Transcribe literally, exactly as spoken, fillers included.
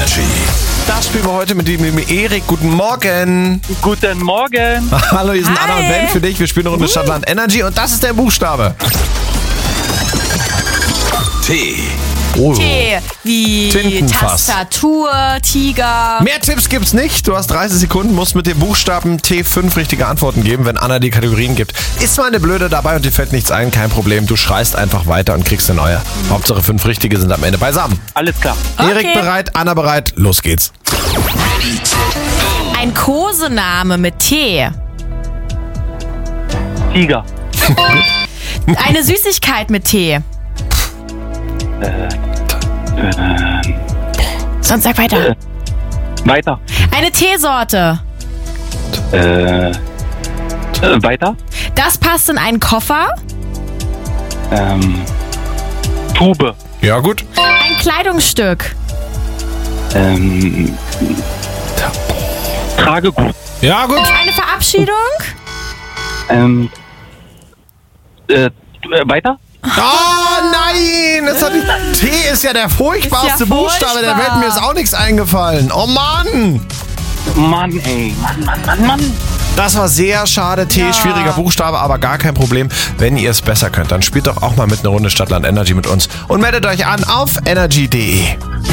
Energy. Das spielen wir heute mit dem mit Erik. Guten Morgen. Guten Morgen. Hallo, hier sind Hi. Anna und Ben für dich. Wir spielen eine Runde Stadtland Energy und das ist der Buchstabe. T. Oh. T wie Tintenfass. Tastatur, Tiger. Mehr Tipps gibt's nicht. Du hast dreißig Sekunden, musst mit dem Buchstaben T fünf richtige Antworten geben, wenn Anna die Kategorien gibt. Ist mal eine Blöde dabei und dir fällt nichts ein, kein Problem. Du schreist einfach weiter und kriegst eine neue. Hauptsache fünf richtige sind am Ende beisammen. Alles klar. Okay. Erik bereit, Anna bereit, los geht's. Ein Kosename mit T. Tiger. Eine Süßigkeit mit T. Sonst sag weiter. Weiter. Eine Teesorte. Äh, äh, weiter. Das passt in einen Koffer. Ähm, Tube. Ja, gut. Ein Kleidungsstück. Ähm, Tragegut. Ja, gut. Eine Verabschiedung. Ähm, äh, weiter. Oh nein! Das hat die T ist ja der furchtbarste Ist ja Buchstabe der furchtbar. Welt. Mir ist auch nichts eingefallen. Oh Mann! Mann, ey. Mann, Mann, Mann, Mann. Das war sehr schade. T, Ja. schwieriger Buchstabe, aber gar kein Problem. Wenn ihr es besser könnt, dann spielt doch auch mal mit einer Runde Stadtland Energy mit uns und meldet euch an auf energy punkt de.